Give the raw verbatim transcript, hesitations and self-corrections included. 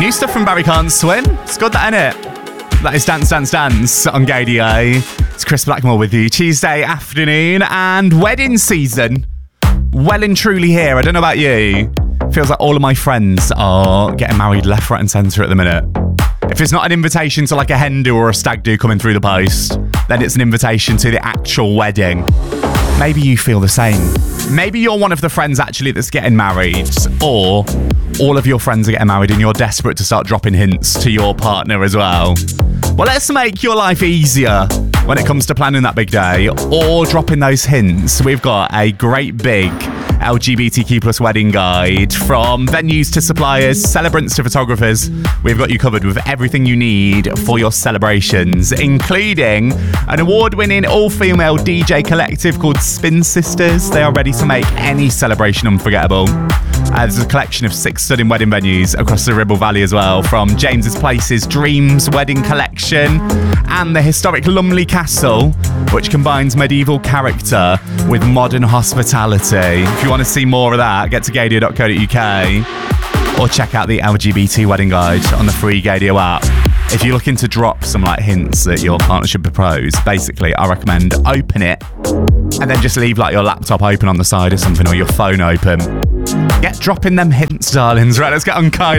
New stuff from Barry Can't Swim. It's good, that, innit? That is Dance, Dance, Dance on Gaydio. It's Chris Blackmore with you. Tuesday afternoon and wedding season. Well and truly here. I don't know about you. Feels like all of my friends are getting married left, right and centre at the minute. If it's not an invitation to like a hen do or a stag do coming through the post, then it's an invitation to the actual wedding. Maybe you feel the same. Maybe you're one of the friends actually that's getting married, or all of your friends are getting married and you're desperate to start dropping hints to your partner as well. Well, let's make your life easier when it comes to planning that big day or dropping those hints. We've got a great big L G B T Q plus wedding guide. From venues to suppliers, celebrants to photographers, we've got you covered with everything you need for your celebrations, including an award-winning all-female D J collective called Spin Sisters. They are ready to make any celebration unforgettable. Uh, there's a collection of six stunning wedding venues across the Ribble Valley as well, from James's Place's Dreams Wedding Collection and the historic Lumley Castle, which combines medieval character with modern hospitality. If you want to see more of that, get to gaydio dot co dot uk or check out the L G B T wedding guide on the free Gaydio app. If you're looking to drop some like hints that your partner should propose, basically I recommend open it and then just leave like your laptop open on the side or something, or your phone open. Get dropping them hints, darlings. Right, let's get on Kylie.